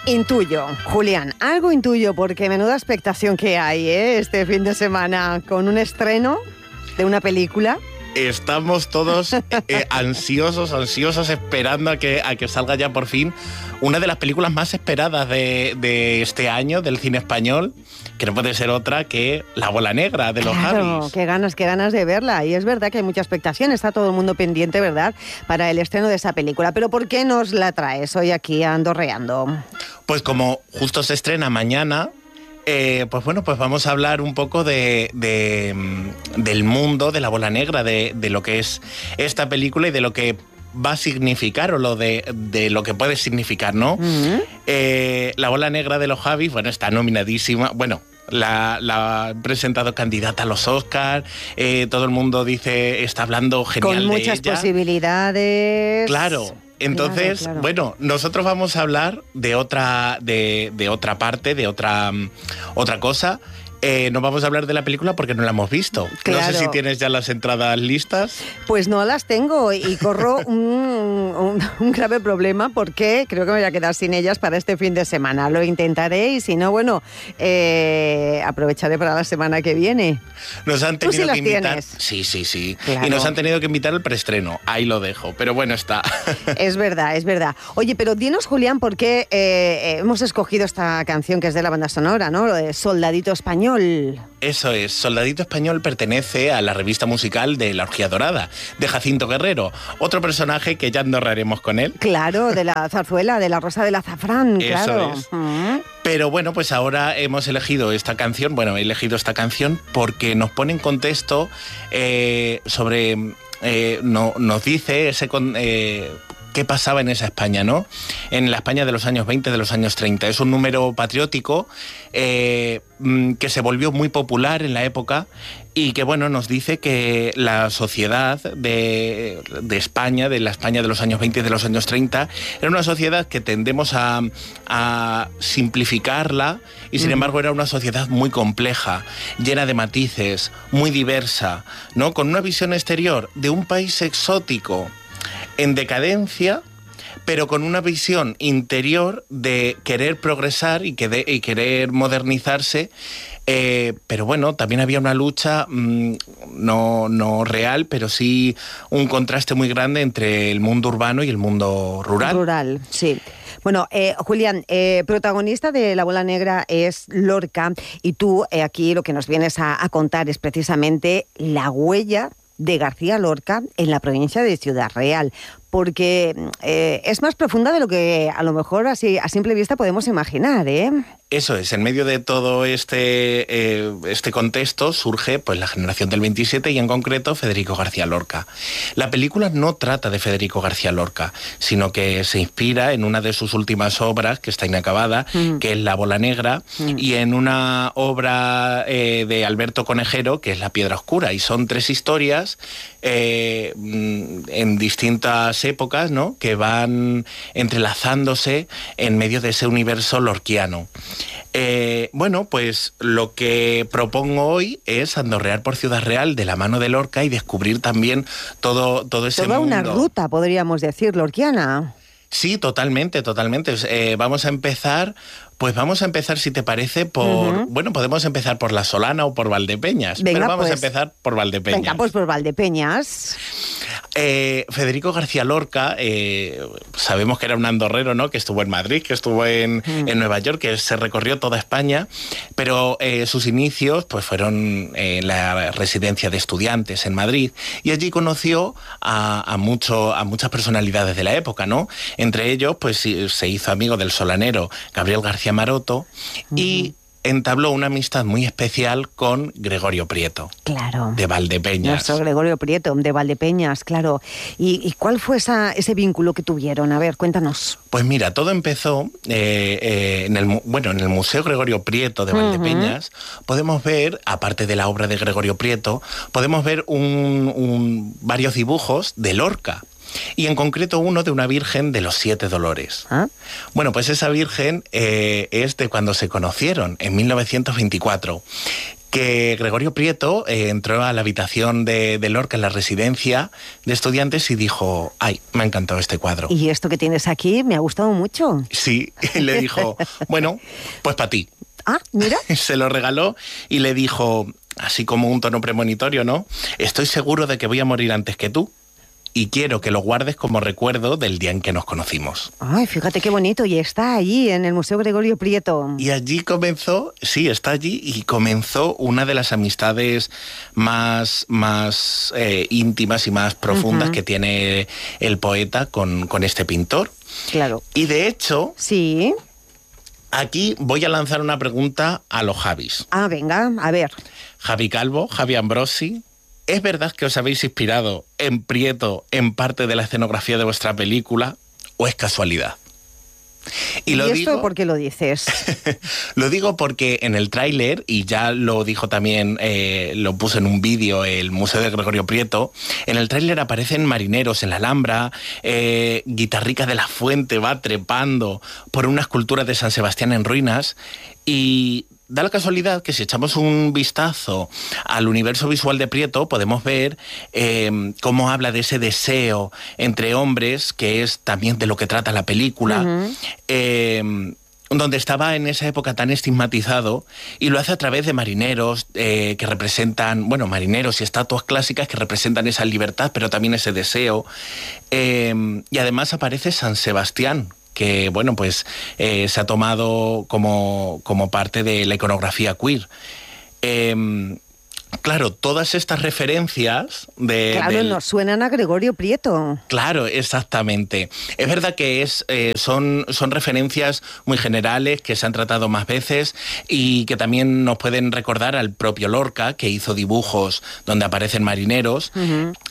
Intuyo, Julián, algo intuyo, porque menuda expectación que hay este fin de semana con un estreno de una película. Estamos todos ansiosos, esperando a que salga ya por fin una de las películas más esperadas de este año del cine español, que no puede ser otra que La Bola Negra de los Javis. Qué ganas de verla. Y es verdad que hay mucha expectación, está todo el mundo pendiente, ¿verdad?, para el estreno de esa película. Pero ¿por qué nos la traes hoy aquí a Andorreando? Pues como justo se estrena mañana, pues vamos a hablar un poco del mundo de La Bola Negra, de lo que es esta película y de lo que va a significar o de lo que puede significar, ¿no? Uh-huh. La Bola Negra de los Javis, está nominadísima, la han presentado candidata a los Oscars, todo el mundo está hablando genial de ella. Con muchas posibilidades. Claro. Entonces, claro. Nosotros vamos a hablar de otra parte, de otra cosa. No vamos a hablar de la película porque no la hemos visto. Claro. No sé si tienes ya las entradas listas. Pues no las tengo y corro un grave problema porque creo que me voy a quedar sin ellas para este fin de semana. Lo intentaré y si no, aprovecharé para la semana que viene. Nos han tenido ¿Tú sí que invitar. Tienes? Sí. Claro. Y nos han tenido que invitar al preestreno. Ahí lo dejo, pero bueno, está. Es verdad. Oye, pero dinos, Julián, por qué hemos escogido esta canción que es de la banda sonora, ¿no? Lo de Soldadito Español. Eso es, Soldadito Español pertenece a la revista musical de La Orgía Dorada, de Jacinto Guerrero, otro personaje que ya andorraremos con él. Claro, de la zarzuela, de la Rosa del Azafrán, claro. Eso es. Pero pues ahora hemos elegido esta canción, he elegido esta canción porque nos pone en contexto sobre, nos dice qué pasaba en esa España, ¿no? En la España de los años 20, de los años 30. Es un número patriótico que se volvió muy popular en la época y que, nos dice que la sociedad de España, de la España de los años 20 y de los años 30, era una sociedad que tendemos a simplificarla y, sin embargo, era una sociedad muy compleja, llena de matices, muy diversa, ¿no? Con una visión exterior de un país exótico, en decadencia, pero con una visión interior de querer progresar y querer modernizarse. Pero también había una lucha no real, pero sí un contraste muy grande entre el mundo urbano y el mundo rural. Rural, sí. Julián, protagonista de La Bola Negra es Lorca y tú aquí lo que nos vienes a contar es precisamente la huella de García Lorca en la provincia de Ciudad Real, porque es más profunda de lo que a lo mejor así a simple vista podemos imaginar, ¿eh? Eso es, en medio de todo este contexto surge la generación del 27 y en concreto Federico García Lorca. La película no trata de Federico García Lorca, sino que se inspira en una de sus últimas obras, que está inacabada, que es La Bola Negra, y en una obra de Alberto Conejero, que es La Piedra Oscura, y son 3 historias en distintas épocas, ¿no?, que van entrelazándose en medio de ese universo lorquiano. Lo que propongo hoy es andorrear por Ciudad Real de la mano de Lorca y descubrir también todo ese mundo. Toda una ruta, podríamos decir, lorquiana. Sí, totalmente. Vamos a empezar, si te parece, por... podemos empezar por La Solana o por Valdepeñas. Venga, pero vamos a empezar por Valdepeñas. Venga, pues por Valdepeñas. Federico García Lorca, sabemos que era un andorrero, ¿no?, que estuvo en Madrid, que estuvo en Nueva York, que se recorrió toda España, pero sus inicios fueron en la residencia de estudiantes en Madrid, y allí conoció a muchas personalidades de la época, ¿no? Entre ellos, se hizo amigo del solanero Gabriel García Maroto y entabló una amistad muy especial con Gregorio Prieto. Claro. De Valdepeñas. Nuestro Gregorio Prieto, de Valdepeñas, claro. ¿Y cuál fue ese vínculo que tuvieron? A ver, cuéntanos. Pues mira, todo empezó en el Museo Gregorio Prieto de Valdepeñas. Podemos ver, aparte de la obra de Gregorio Prieto, podemos ver varios dibujos de Lorca. Y en concreto uno de una Virgen de los 7 Dolores. ¿Ah? Esa Virgen es de cuando se conocieron, en 1924. que Gregorio Prieto entró a la habitación de Lorca en la residencia de estudiantes y dijo, ay, me ha encantado este cuadro. Y esto que tienes aquí me ha gustado mucho. Sí, y le dijo, bueno, pues para ti. Ah, mira. Se lo regaló y le dijo, así como un tono premonitorio, ¿no? Estoy seguro de que voy a morir antes que tú y quiero que lo guardes como recuerdo del día en que nos conocimos. Ay, fíjate qué bonito. Y está allí, en el Museo Gregorio Prieto. Y allí comenzó, sí, está allí, y comenzó una de las amistades más íntimas y más profundas que tiene el poeta con este pintor. Claro. Y de hecho... Sí. Aquí voy a lanzar una pregunta a los Javis. Ah, venga, a ver. Javi Calvo, Javi Ambrosi, ¿es verdad que os habéis inspirado en Prieto en parte de la escenografía de vuestra película o es casualidad? ¿Y esto por qué lo dices? Lo digo porque en el tráiler, y ya lo dijo también, lo puso en un vídeo el Museo de Gregorio Prieto, en el tráiler aparecen marineros en la Alhambra, Guitarrica de la Fuente va trepando por una escultura de San Sebastián en ruinas, y da la casualidad que si echamos un vistazo al universo visual de Prieto podemos ver cómo habla de ese deseo entre hombres, que es también de lo que trata la película, donde estaba en esa época tan estigmatizado, y lo hace a través de marineros que representan, bueno, marineros y estatuas clásicas que representan esa libertad, pero también ese deseo. Y además aparece San Sebastián, que bueno, pues se ha tomado como parte de la iconografía queer. Claro, todas estas referencias Claro, nos suenan a Gregorio Prieto. Claro, exactamente. Es verdad que son referencias muy generales, que se han tratado más veces y que también nos pueden recordar al propio Lorca, que hizo dibujos donde aparecen marineros.